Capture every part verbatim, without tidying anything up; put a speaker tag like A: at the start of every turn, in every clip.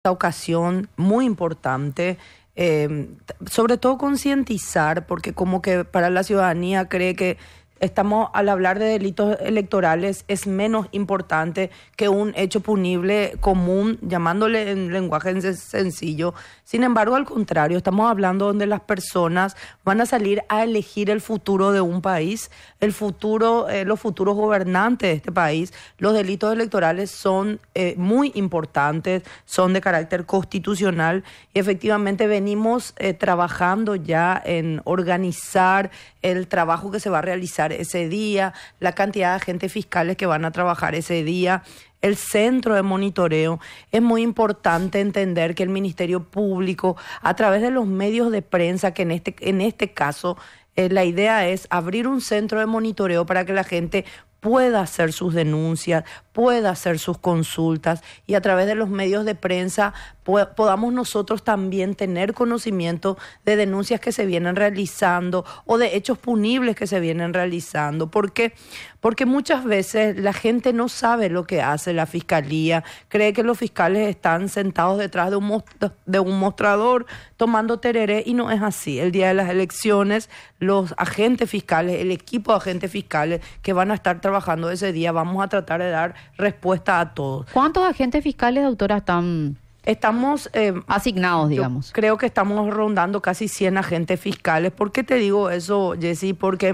A: esta ocasión muy importante, eh, sobre todo concientizar, porque como que para la ciudadanía cree que estamos, al hablar de delitos electorales, es menos importante que un hecho punible común, llamándole en lenguaje sencillo. Sin embargo, al contrario, estamos hablando donde las personas van a salir a elegir el futuro de un país, el futuro, eh, los futuros gobernantes de este país. Los delitos electorales son eh, muy importantes, son de carácter constitucional y efectivamente venimos eh, trabajando ya en organizar el trabajo que se va a realizar ese día, la cantidad de agentes fiscales que van a trabajar ese día, el centro de monitoreo. Es muy importante entender que el Ministerio Público, a través de los medios de prensa, que en este, en este caso eh, la idea es abrir un centro de monitoreo para que la gente pueda hacer sus denuncias, pueda hacer sus consultas y a través de los medios de prensa po- podamos nosotros también tener conocimiento de denuncias que se vienen realizando o de hechos punibles que se vienen realizando. ¿Por qué? Porque muchas veces la gente no sabe lo que hace la fiscalía, cree que los fiscales están sentados detrás de un, most- de un mostrador tomando tereré y no es así. El día de las elecciones, los agentes fiscales, el equipo de agentes fiscales que van a estar trabajando ese día, vamos a tratar de dar respuesta a todos.
B: ¿Cuántos agentes fiscales, doctora, están
A: Estamos eh,
B: asignados, digamos?
A: Yo creo que estamos rondando casi cien agentes fiscales. ¿Por qué te digo eso, Jessy? Porque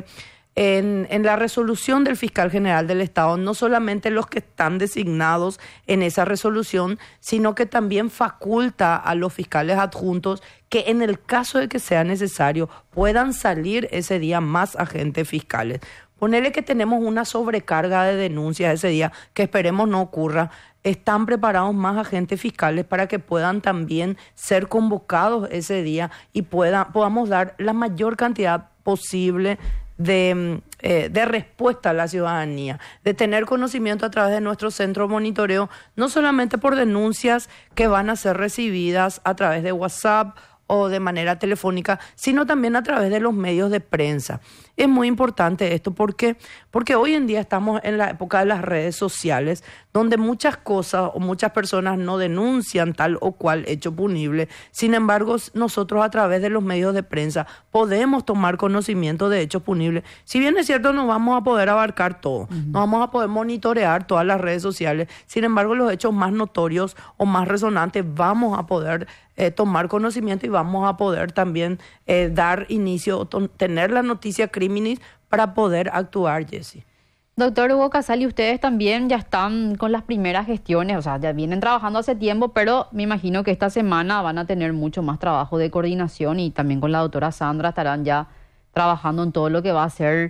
A: en, en la resolución del fiscal general del Estado, no solamente los que están designados en esa resolución, sino que también faculta a los fiscales adjuntos que en el caso de que sea necesario puedan salir ese día más agentes fiscales. Ponele que tenemos una sobrecarga de denuncias ese día, que esperemos no ocurra. Están preparados más agentes fiscales para que puedan también ser convocados ese día y puedan, podamos dar la mayor cantidad posible de, eh, de respuesta a la ciudadanía, de tener conocimiento a través de nuestro centro de monitoreo, no solamente por denuncias que van a ser recibidas a través de WhatsApp o de manera telefónica, sino también a través de los medios de prensa. Es muy importante esto porque, porque hoy en día estamos en la época de las redes sociales, donde muchas cosas o muchas personas no denuncian tal o cual hecho punible. Sin embargo, nosotros a través de los medios de prensa podemos tomar conocimiento de hechos punibles. Si bien es cierto, no vamos a poder abarcar todo, uh-huh. no vamos a poder monitorear todas las redes sociales. Sin embargo, los hechos más notorios o más resonantes vamos a poder eh, tomar conocimiento y vamos a poder también eh, dar inicio, to- tener la noticia criminis para poder actuar, Jessy.
B: Doctor Hugo Casali, ustedes también ya están con las primeras gestiones, o sea, ya vienen trabajando hace tiempo, pero me imagino que esta semana van a tener mucho más trabajo de coordinación y también con la doctora Sandra estarán ya trabajando en todo lo que va a ser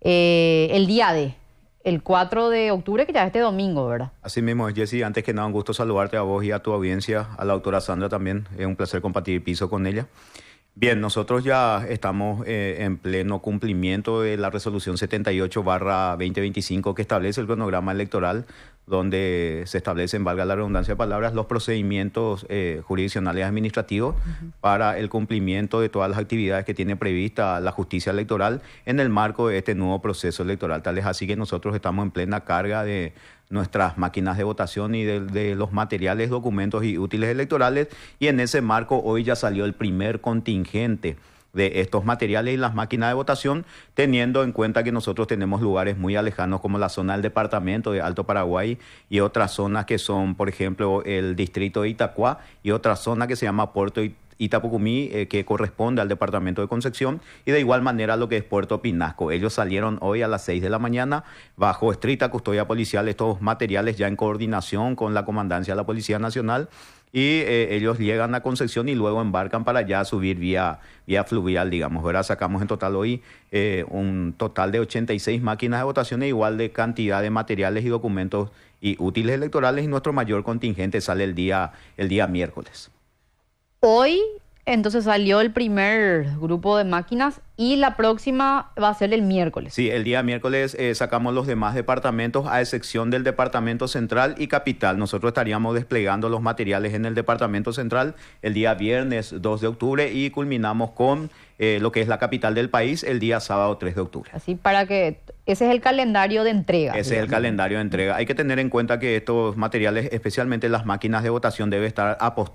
B: eh, el día de, el cuatro de octubre, que ya es este domingo, ¿verdad?
C: Así mismo, Jessy, antes que nada, un gusto saludarte a vos y a tu audiencia, a la doctora Sandra también, es un placer compartir piso con ella. Bien, nosotros ya estamos eh, en pleno cumplimiento de la resolución setenta y ocho barra veinte veinticinco que establece el cronograma electoral, donde se establecen, valga la redundancia de palabras, los procedimientos eh, jurisdiccionales administrativos uh-huh. para el cumplimiento de todas las actividades que tiene prevista la justicia electoral en el marco de este nuevo proceso electoral. Tal es así que nosotros estamos en plena carga de nuestras máquinas de votación y de, de los materiales, documentos y útiles electorales, y en ese marco hoy ya salió el primer contingente de estos materiales y las máquinas de votación, teniendo en cuenta que nosotros tenemos lugares muy alejanos como la zona del departamento de Alto Paraguay y otras zonas que son, por ejemplo, el distrito de Itacuá y otra zona que se llama Puerto Itapucumí, eh, que corresponde al departamento de Concepción, y de igual manera lo que es Puerto Pinasco. Ellos salieron hoy a las seis de la mañana bajo estricta custodia policial, estos materiales ya en coordinación con la Comandancia de la Policía Nacional, y eh, ellos llegan a Concepción y luego embarcan para allá subir vía, vía fluvial, digamos, ¿verdad? Sacamos en total hoy eh, un total de ochenta y seis máquinas de votación e igual de cantidad de materiales y documentos y útiles electorales, y nuestro mayor contingente sale el día, el día miércoles.
B: Hoy Entonces salió el primer grupo de máquinas y la próxima va a ser el miércoles.
C: Sí, el día miércoles eh, sacamos los demás departamentos, a excepción del departamento central y capital. Nosotros estaríamos desplegando los materiales en el departamento central el día viernes dos de octubre y culminamos con eh, lo que es la capital del país el día sábado tres de octubre.
B: Así para que ese es el calendario de entrega.
C: Ese
B: digamos.
C: es el calendario de entrega. Hay que tener en cuenta que estos materiales, especialmente las máquinas de votación, deben estar apostadas